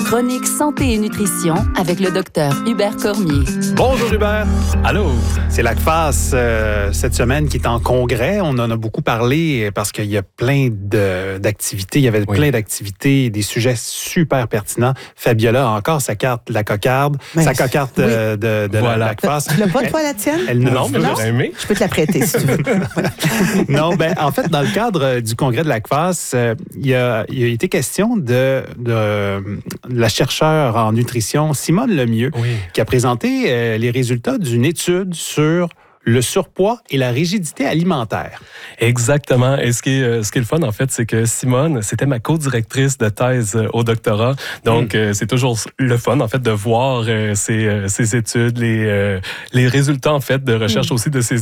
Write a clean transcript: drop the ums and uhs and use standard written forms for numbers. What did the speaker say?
Chronique santé et nutrition avec le docteur Hubert Cormier. Bonjour Hubert. Allô. C'est l'ACFAS cette semaine qui est en congrès. On en a beaucoup parlé parce qu'il y a plein d'activités. Il y avait plein d'activités, des sujets super pertinents. Fabiola a encore sa carte, la cocarde, sa cocarde de l'ACFAS. Tu l'as pas, toi, la tienne? Non, mais j'aurais aimé. Je peux te la prêter, si tu veux. Non, en fait, dans le cadre du congrès de l'ACFAS, il y a été question de la chercheure en nutrition Simone Lemieux, qui a présenté les résultats d'une étude sur le surpoids et la rigidité alimentaire. Exactement. Et ce qui est le fun, en fait, c'est que Simone, c'était ma co-directrice de thèse au doctorat. Donc, c'est toujours le fun, en fait, de voir ces études, les résultats, en fait, de recherche aussi de ces